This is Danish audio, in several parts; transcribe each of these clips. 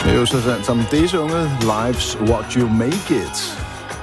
Det er jo så sandt som disse unge. Life's what you make it.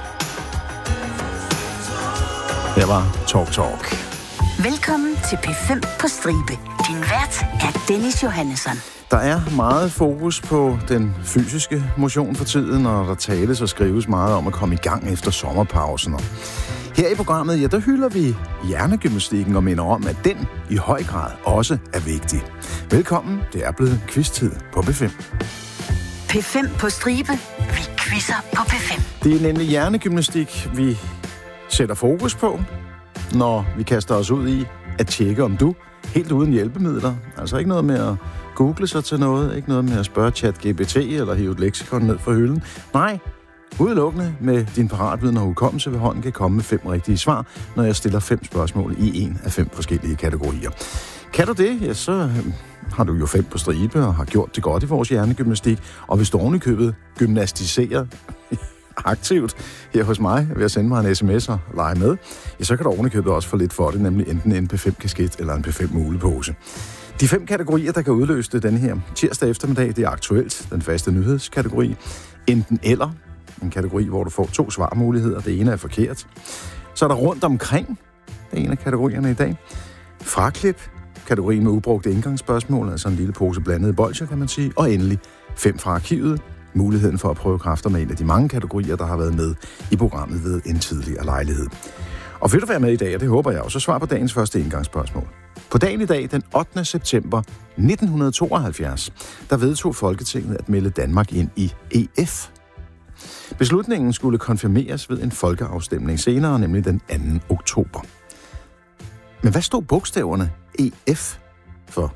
Det var Talk. Velkommen til P5 på stribe. Din vært er Dennis Johannesson. Der er meget fokus på den fysiske motion for tiden, og der tales og skrives meget om at komme i gang efter sommerpausen. Og her i programmet, ja, der hylder vi hjernegymnastikken og minder om, at den i høj grad også er vigtig. Velkommen, det er blevet quiz-tid på P5. P5 på stribe. Vi quizzer på P5. Det er nemlig hjernegymnastik, vi sætter fokus på, når vi kaster os ud i at tjekke, om du helt uden hjælpemidler, altså ikke noget med at google sig til noget, ikke noget med at spørge ChatGPT eller hive et leksikon ned fra hylden. Nej, udelukkende med din paratviden og hukommelse ved hånden kan komme med 5 rigtige svar, når jeg stiller 5 spørgsmål i en af 5 forskellige kategorier. Kan du det, ja, så har du jo 5 på stribe og har gjort det godt i vores hjernegymnastik, og hvis du ovenikøbet gymnastiserer aktivt her hos mig ved at sende mig en sms og lege med, ja, så kan du ovenikøbet også få lidt for det, nemlig enten en P5-kasket eller en P5-mulepose. De 5 kategorier, der kan udløse det denne her tirsdag eftermiddag, det er aktuelt, den faste nyhedskategori, enten eller, en kategori, hvor du får 2 svarmuligheder, det ene er forkert. Så er der rundt omkring, det er en af kategorierne i dag, fraklip, kategorien med ubrugte indgangsspørgsmål, altså en lille pose blandede bolsjer, kan man sige, og endelig 5 fra arkivet, muligheden for at prøve kræfter med en af de mange kategorier, der har været med i programmet ved en tidligere lejlighed. Og vil du være med i dag, og det håber jeg også, så svar på dagens første indgangsspørgsmål. På dagen i dag, den 8. september 1972, der vedtog Folketinget at melde Danmark ind i EF. Beslutningen skulle konfirmeres ved en folkeafstemning senere, nemlig den 2. oktober. Men hvad stod bogstaverne EF for?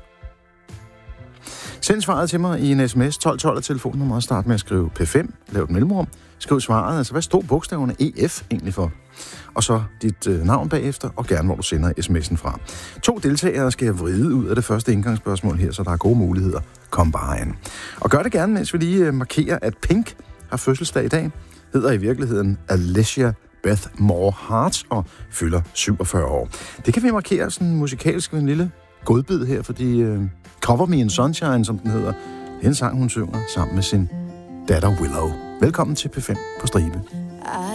Send svaret til mig i en sms 1212 af telefonnummer og start med at skrive P5, lav et mellemrum, skriv svaret, altså hvad stod bogstaverne EF egentlig for? Og så dit navn bagefter, og gerne hvor du sender sms'en fra. 2 deltagere skal jeg vride ud af det første indgangsspørgsmål her, så der er gode muligheder. Kom bare an. Og gør det gerne, mens vi lige markerer, at Pink har fødselsdag i dag, hedder i virkeligheden Alicia Beth Moore Hart og fylder 47 år. Det kan vi markere sådan musikalsk med en lille godbid her, fordi Cover Me in Sunshine, som den hedder, det er en sang, hun synger sammen med sin datter Willow. Velkommen til P5 på stribe.